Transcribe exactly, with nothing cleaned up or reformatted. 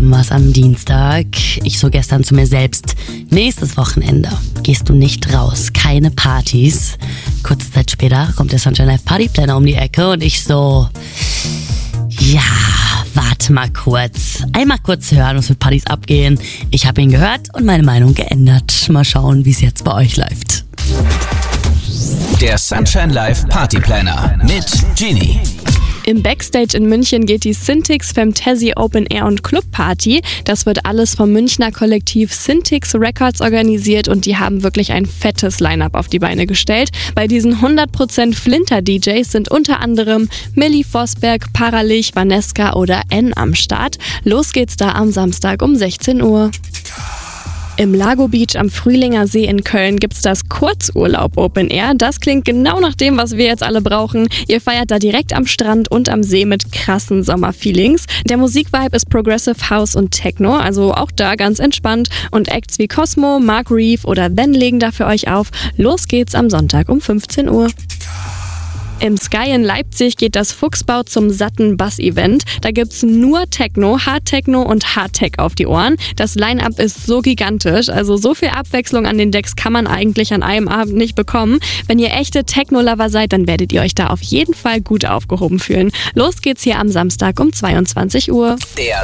haben wir es am Dienstag. Ich so gestern zu mir selbst, nächstes Wochenende gehst du nicht raus, keine Partys. Kurze Zeit später kommt der Sunshine Live Partyplaner um die Ecke und ich so, ja, warte mal kurz. Einmal kurz hören, was mit Partys abgehen. Ich habe ihn gehört und meine Meinung geändert. Mal schauen, wie es jetzt bei euch läuft. Der Sunshine Live Partyplaner mit Genie. Im Backstage in München geht die Syntix Femtasy Open Air und Club Party. Das wird alles vom Münchner Kollektiv Syntix Records organisiert und die haben wirklich ein fettes Line-Up auf die Beine gestellt. Bei diesen hundert Prozent Flinter-D Js sind unter anderem Millie Vosberg, Paralich, Vaneska oder N am Start. Los geht's da am Samstag um sechzehn Uhr. Im Lago Beach am Frühlinger See in Köln gibt's das Kurzurlaub Open Air. Das klingt genau nach dem, was wir jetzt alle brauchen. Ihr feiert da direkt am Strand und am See mit krassen Sommerfeelings. Der Musikvibe ist Progressive House und Techno, also auch da ganz entspannt. Und Acts wie Cosmo, Mark Reeve oder Then legen da für euch auf. Los geht's am Sonntag um fünfzehn Uhr. Im Sky in Leipzig geht das Fuchsbau zum satten Bass-Event. Da gibt's nur Techno, Hard-Techno und Hard-Tech auf die Ohren. Das Line-Up ist so gigantisch, also so viel Abwechslung an den Decks kann man eigentlich an einem Abend nicht bekommen. Wenn ihr echte Techno-Lover seid, dann werdet ihr euch da auf jeden Fall gut aufgehoben fühlen. Los geht's hier am Samstag um zweiundzwanzig Uhr. Der